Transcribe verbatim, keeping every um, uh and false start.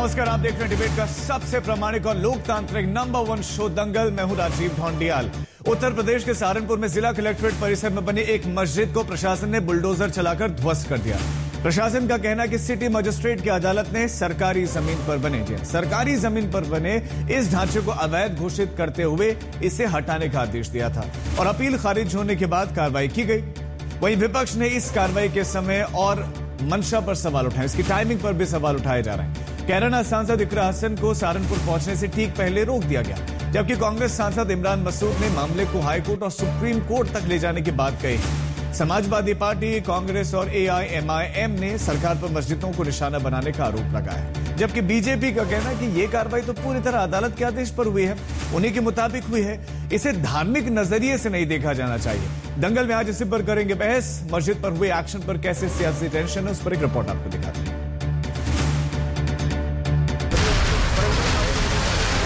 नमस्कार, आप देख रहे हैं डिबेट का सबसे प्रामाणिक और लोकतांत्रिक नंबर वन शो दंगल। मैं हूं राजीव ढोंडियाल। उत्तर प्रदेश के सहारनपुर में जिला कलेक्ट्रेट परिसर में बनी एक मस्जिद को प्रशासन ने बुलडोजर चलाकर ध्वस्त कर दिया। प्रशासन का कहना है कि सिटी मजिस्ट्रेट की अदालत ने सरकारी जमीन पर बने जी सरकारी जमीन पर बने इस ढांचे को अवैध घोषित करते हुए इसे हटाने का आदेश दिया था और अपील खारिज होने के बाद कार्रवाई की गई। वहीं विपक्ष ने इस कार्रवाई के समय और मंशा पर सवाल उठाए, इसकी टाइमिंग पर भी सवाल उठाए जा रहे हैं। कैराना सांसद इकरा हसन को सहारनपुर पहुंचने से ठीक पहले रोक दिया गया, जबकि कांग्रेस सांसद इमरान मसूद ने मामले को हाईकोर्ट और सुप्रीम कोर्ट तक ले जाने की बात कही। समाजवादी पार्टी, कांग्रेस और ए आई एम आई एम ने सरकार पर मस्जिदों को निशाना बनाने का आरोप लगाया, जबकि बीजेपी का कहना है कि यह कार्रवाई तो पूरी तरह अदालत के आदेश पर हुई है, उन्हीं के मुताबिक हुई है, इसे धार्मिक नजरिए से नहीं देखा जाना चाहिए। दंगल में आज इसी पर करेंगे बहस। मस्जिद पर हुए एक्शन पर कैसे सियासी टेंशन है, उस पर एक रिपोर्ट आपको दिखाते हैं।